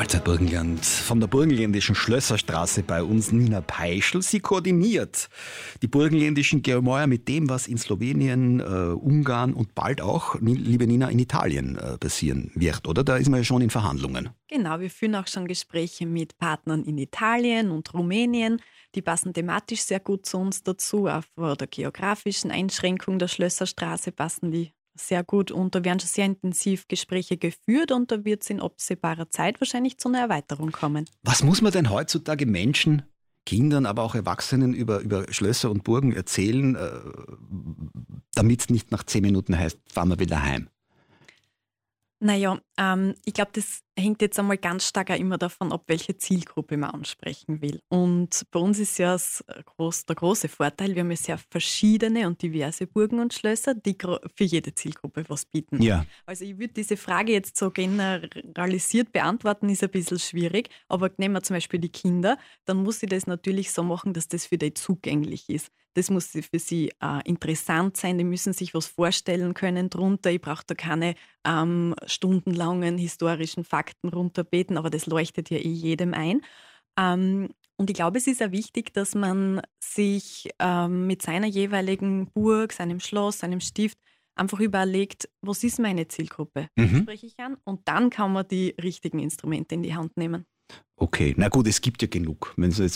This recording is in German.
Mahlzeit Burgenland. Von der burgenländischen Schlösserstraße bei uns Nina Peischl. Sie koordiniert die burgenländischen Gemäuer mit dem, was in Slowenien, Ungarn und bald auch, liebe Nina, in Italien passieren wird, oder? Da ist man ja schon in Verhandlungen. Genau, wir führen auch schon Gespräche mit Partnern in Italien und Rumänien. Die passen thematisch sehr gut zu uns dazu. Auch vor der geografischen Einschränkung der Schlösserstraße passen die sehr gut und da werden schon sehr intensiv Gespräche geführt und da wird es in absehbarer Zeit wahrscheinlich zu einer Erweiterung kommen. Was muss man denn heutzutage Menschen, Kindern, aber auch Erwachsenen über Schlösser und Burgen erzählen, damit es nicht nach 10 Minuten heißt, fahren wir wieder heim? Naja, ich glaube, das hängt jetzt einmal ganz stark auch immer davon ab, welche Zielgruppe man ansprechen will. Und bei uns ist ja der große Vorteil, wir haben ja sehr verschiedene und diverse Burgen und Schlösser, die für jede Zielgruppe was bieten. Ja. Also ich würde diese Frage jetzt so generalisiert beantworten, ist ein bisschen schwierig. Aber nehmen wir zum Beispiel die Kinder, dann muss ich das natürlich so machen, dass das für die zugänglich ist. Das muss für sie interessant sein, die müssen sich was vorstellen können drunter. Ich brauche da keine stundenlangen historischen Fakten runterbeten, aber das leuchtet ja jedem ein. Und ich glaube, es ist auch wichtig, dass man sich mit seiner jeweiligen Burg, seinem Schloss, seinem Stift einfach überlegt, was ist meine Zielgruppe? Wen spreche ich an? Und dann kann man die richtigen Instrumente in die Hand nehmen. Okay, na gut, es gibt ja genug. Wenn Sie jetzt